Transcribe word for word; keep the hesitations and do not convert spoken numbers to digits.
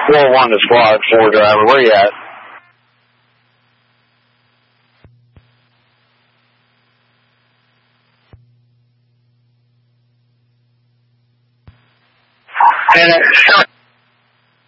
four one to squad, four driver. Where you at? And uh,